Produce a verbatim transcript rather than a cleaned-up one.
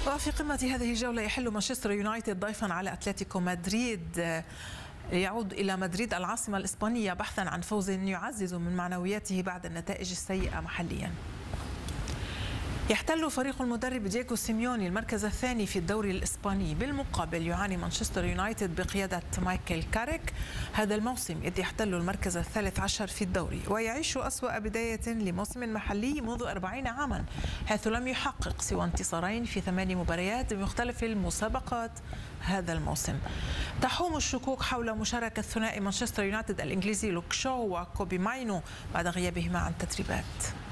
وفي قمة هذه الجولة يحل مانشستر يونايتد ضيفا على أتلتيكو مدريد. يعود إلى مدريد العاصمة الإسبانية بحثا عن فوز يعزز من معنوياته بعد النتائج السيئة محليا. يحتل فريق المدرب دييغو سيميوني المركز الثاني في الدوري الإسباني، بالمقابل يعاني مانشستر يونايتد بقيادة مايكل كاريك هذا الموسم إذ يحتل المركز الثالث عشر في الدوري، ويعيش أسوأ بداية لموسم محلي منذ أربعين عاما، حيث لم يحقق سوى انتصارين في ثمان مباريات بمختلف المسابقات هذا الموسم. تحوم الشكوك حول مشاركة ثنائي مانشستر يونايتد الإنجليزي لوك شو وكوبي ماينو بعد غيابهما عن التدريبات.